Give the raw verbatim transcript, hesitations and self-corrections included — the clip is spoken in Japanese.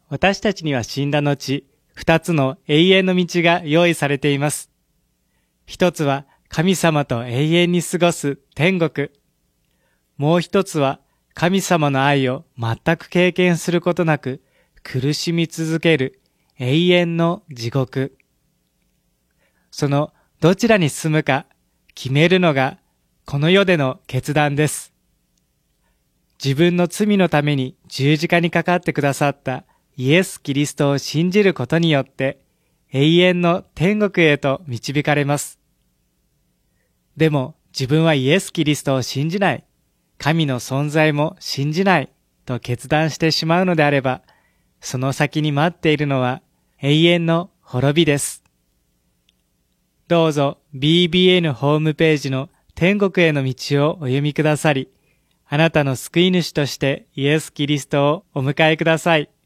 私たちには死んだ後、二つの永遠の道が用意されています。一つは神様と永遠に過ごす天国。もう一つは神様の愛を全く経験することなく苦しみ続ける永遠の地獄。そのどちらに進むか決めるのがこの世での決断です。自分の罪のために十字架にかかってくださったイエス・キリストを信じることによって永遠の天国へと導かれます。でも自分はイエス・キリストを信じない、神の存在も信じないと決断してしまうのであれば、その先に待っているのは永遠の滅びです。どうぞ ビービーエヌ ホームページの天国への道をお読みくださり、あなたの救い主としてイエス・キリストをお迎えください。